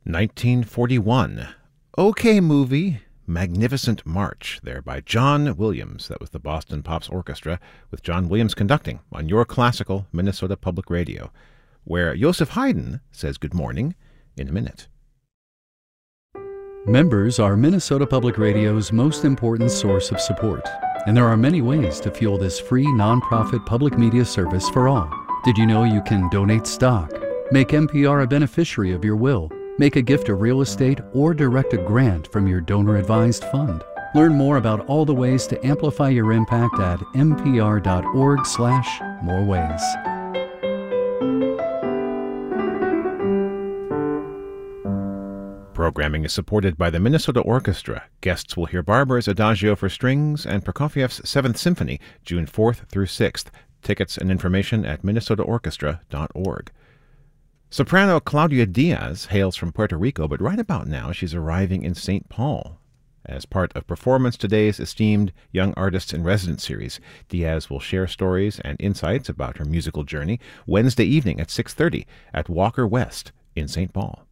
1941. OK Movie, Magnificent March, there by John Williams. That was the Boston Pops Orchestra, with John Williams conducting on your classical Minnesota Public Radio, where Joseph Haydn says good morning in a minute. Members are Minnesota Public Radio's most important source of support, and there are many ways to fuel this free nonprofit public media service for all. Did you know you can donate stock, make NPR a beneficiary of your will, make a gift of real estate, or direct a grant from your donor-advised fund? Learn more about all the ways to amplify your impact at npr.org/moreways. Programming is supported by the Minnesota Orchestra. Guests will hear Barber's Adagio for Strings and Prokofiev's Seventh Symphony, June 4th through 6th. Tickets and information at minnesotaorchestra.org. Soprano Claudia Diaz hails from Puerto Rico, but right about now she's arriving in St. Paul. As part of Performance Today's esteemed Young Artists in Residence series, Diaz will share stories and insights about her musical journey Wednesday evening at 6:30 at Walker West in St. Paul.